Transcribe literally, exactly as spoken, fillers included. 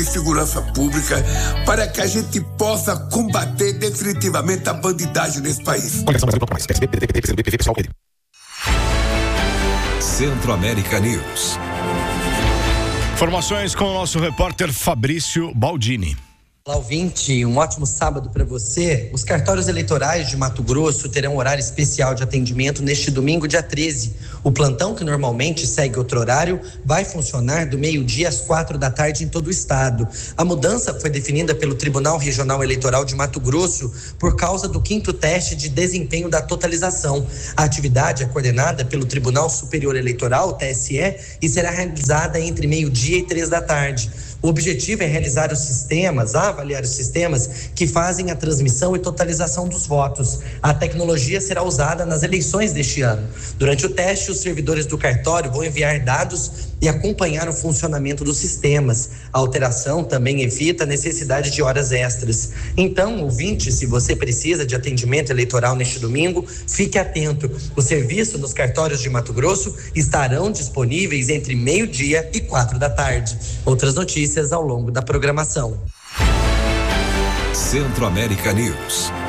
de segurança pública para que a gente possa combater definitivamente a bandidagem nesse país. Centro-América News. Informações com o nosso repórter Fabrício Baldini. Olá, ouvinte, um ótimo sábado para você. Os cartórios eleitorais de Mato Grosso terão horário especial de atendimento neste domingo, dia treze. O plantão, que normalmente segue outro horário, vai funcionar do meio-dia às quatro da tarde em todo o estado. A mudança foi definida pelo Tribunal Regional Eleitoral de Mato Grosso por causa do quinto teste de desempenho da totalização. A atividade é coordenada pelo Tribunal Superior Eleitoral, T S E, e será realizada entre meio-dia e três da tarde. O objetivo é realizar os sistemas, avaliar os sistemas que fazem a transmissão e totalização dos votos. A tecnologia será usada nas eleições deste ano. Durante o teste, os servidores do cartório vão enviar dados e acompanhar o funcionamento dos sistemas. A alteração também evita a necessidade de horas extras. Então, ouvinte, se você precisa de atendimento eleitoral neste domingo, fique atento. O serviço nos cartórios de Mato Grosso estarão disponíveis entre meio-dia e quatro da tarde. Outras notícias ao longo da programação. Centro-América News.